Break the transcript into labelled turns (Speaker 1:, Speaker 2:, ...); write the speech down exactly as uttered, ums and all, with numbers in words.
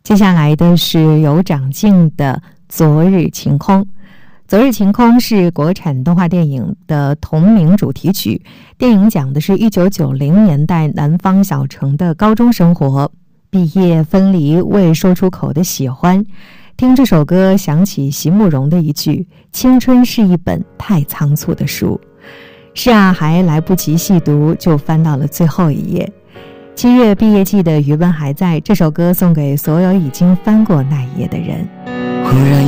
Speaker 1: 接下来的是由长靖的《昨日晴空》。《昨日晴空》是国产动画电影的同名主题曲，电影讲的是一九九零年代南方小城的高中生活，毕业分离未说出口的喜欢。听这首歌想起席慕容的一句：青春是一本太仓促的书。是啊，还来不及细读就翻到了最后一页。七月毕业季的余温还在，这首歌送给所有已经翻过那一页的人。
Speaker 2: 忽然